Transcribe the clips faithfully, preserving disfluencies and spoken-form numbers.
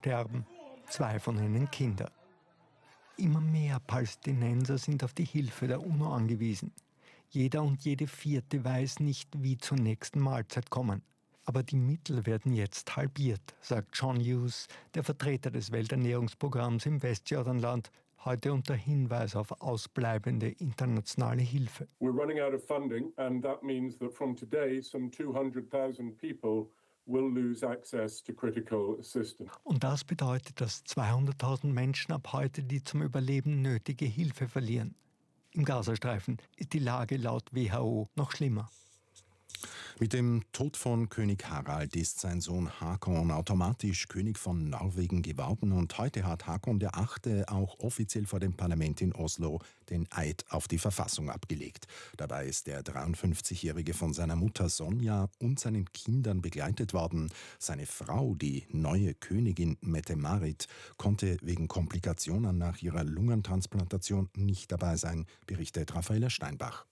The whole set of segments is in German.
sterben, zwei von ihnen Kinder. Immer mehr Palästinenser sind auf die Hilfe der UNO angewiesen. Jeder und jede Vierte weiß nicht, wie zur nächsten Mahlzeit kommen. Aber die Mittel werden jetzt halbiert, sagt John Hughes, der Vertreter des Welternährungsprogramms im Westjordanland, heute unter Hinweis auf ausbleibende internationale Hilfe. We're running out of funding and that means that from today some two hundred thousand people will lose access to critical assistance. Und das bedeutet, dass zweihunderttausend Menschen ab heute die zum Überleben nötige Hilfe verlieren. Im Gazastreifen ist die Lage laut W H O noch schlimmer. Mit dem Tod von König Harald ist sein Sohn Håkon automatisch König von Norwegen geworden und heute hat Håkon der Achte auch offiziell vor dem Parlament in Oslo den Eid auf die Verfassung abgelegt. Dabei ist der dreiundfünfzigjährige von seiner Mutter Sonja und seinen Kindern begleitet worden. Seine Frau, die neue Königin Mette-Marit, konnte wegen Komplikationen nach ihrer Lungentransplantation nicht dabei sein, berichtet Raffaella Steinbach.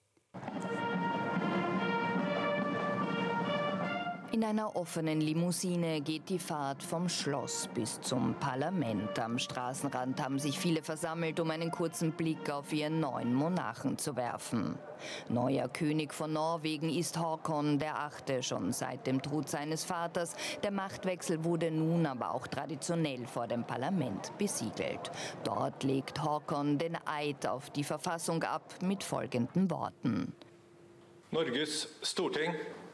In einer offenen Limousine geht die Fahrt vom Schloss bis zum Parlament. Am Straßenrand haben sich viele versammelt, um einen kurzen Blick auf ihren neuen Monarchen zu werfen. Neuer König von Norwegen ist Håkon der Achte, schon seit dem Tod seines Vaters. Der Machtwechsel wurde nun aber auch traditionell vor dem Parlament besiegelt. Dort legt Håkon den Eid auf die Verfassung ab mit folgenden Worten. Norges Storting.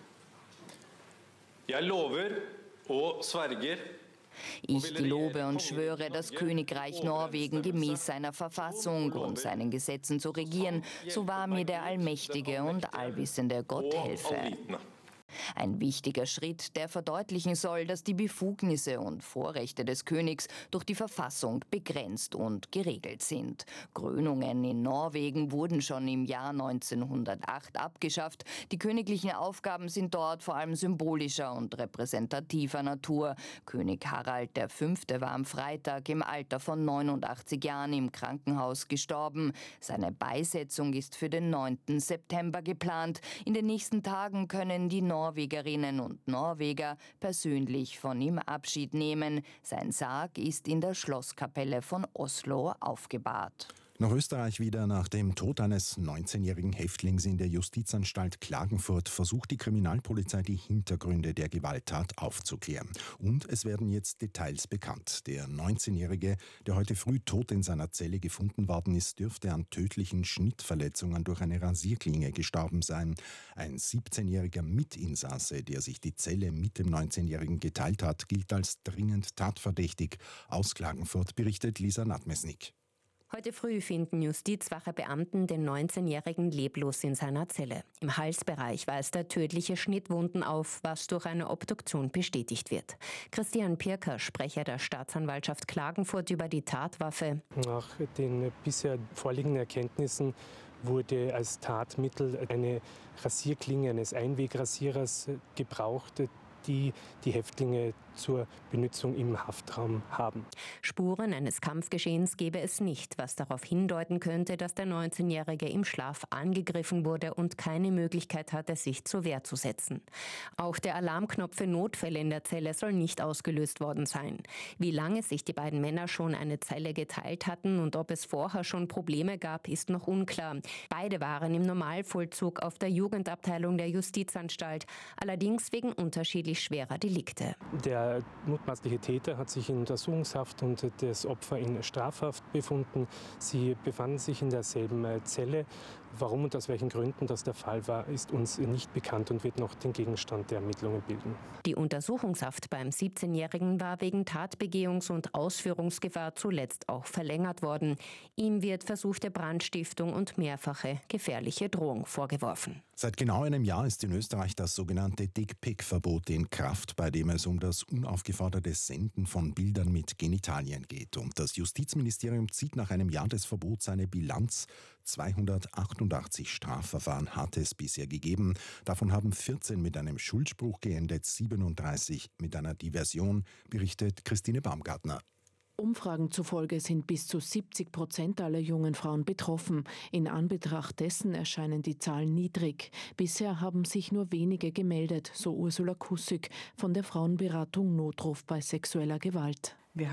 Jeg lover og sverger. Ich gelobe und schwöre, das Königreich Norwegen gemäß seiner Verfassung und seinen Gesetzen zu regieren, so wahr mir der allmächtige und allwissende Gott helfe. Ein wichtiger Schritt, der verdeutlichen soll, dass die Befugnisse und Vorrechte des Königs durch die Verfassung begrenzt und geregelt sind. Krönungen in Norwegen wurden schon im Jahr neunzehnhundertacht abgeschafft. Die königlichen Aufgaben sind dort vor allem symbolischer und repräsentativer Natur. König Harald der Fünfte war am Freitag im Alter von neunundachtzig Jahren im Krankenhaus gestorben. Seine Beisetzung ist für den neunten September geplant. In den nächsten Tagen können die Norwegerinnen und Norweger persönlich von ihm Abschied nehmen. Sein Sarg ist in der Schlosskapelle von Oslo aufgebahrt. Nach Österreich wieder. Nach dem Tod eines neunzehnjährigen Häftlings in der Justizanstalt Klagenfurt versucht die Kriminalpolizei, die Hintergründe der Gewalttat aufzuklären. Und es werden jetzt Details bekannt. Der neunzehnjährige, der heute früh tot in seiner Zelle gefunden worden ist, dürfte an tödlichen Schnittverletzungen durch eine Rasierklinge gestorben sein. Ein siebzehnjähriger Mitinsasse, der sich die Zelle mit dem neunzehnjährigen geteilt hat, gilt als dringend tatverdächtig. Aus Klagenfurt berichtet Lisa Nadmesnik. Heute früh finden Justizwache-Beamten den neunzehnjährigen leblos in seiner Zelle. Im Halsbereich weist er tödliche Schnittwunden auf, was durch eine Obduktion bestätigt wird. Christian Pirker, Sprecher der Staatsanwaltschaft Klagenfurt über die Tatwaffe. Nach den bisher vorliegenden Erkenntnissen wurde als Tatmittel eine Rasierklinge eines Einwegrasierers gebraucht, die die Häftlinge zur Benutzung im Haftraum haben. Spuren eines Kampfgeschehens gäbe es nicht, was darauf hindeuten könnte, dass der neunzehnjährige im Schlaf angegriffen wurde und keine Möglichkeit hatte, sich zur Wehr zu setzen. Auch der Alarmknopf für Notfälle in der Zelle soll nicht ausgelöst worden sein. Wie lange sich die beiden Männer schon eine Zelle geteilt hatten und ob es vorher schon Probleme gab, ist noch unklar. Beide waren im Normalvollzug auf der Jugendabteilung der Justizanstalt, allerdings wegen unterschiedlich schwerer Delikte. Der mutmaßliche Täter hat sich in Untersuchungshaft und das Opfer in Strafhaft befunden. Sie befanden sich in derselben Zelle. Warum und aus welchen Gründen das der Fall war, ist uns nicht bekannt und wird noch den Gegenstand der Ermittlungen bilden. Die Untersuchungshaft beim siebzehnjährigen war wegen Tatbegehungs- und Ausführungsgefahr zuletzt auch verlängert worden. Ihm wird versuchte Brandstiftung und mehrfache gefährliche Drohung vorgeworfen. Seit genau einem Jahr ist in Österreich das sogenannte Dick-Pic-Verbot in Kraft, bei dem es um das unaufgeforderte Senden von Bildern mit Genitalien geht. Und das Justizministerium zieht nach einem Jahr des Verbots eine Bilanz. zweihundertachtundachtzig Strafverfahren hat es bisher gegeben. Davon haben vierzehn mit einem Schuldspruch geendet, siebenunddreißig mit einer Diversion, berichtet Christine Baumgartner. Umfragen zufolge sind bis zu siebzig Prozent aller jungen Frauen betroffen. In Anbetracht dessen erscheinen die Zahlen niedrig. Bisher haben sich nur wenige gemeldet, so Ursula Kussig von der Frauenberatung Notruf bei sexueller Gewalt.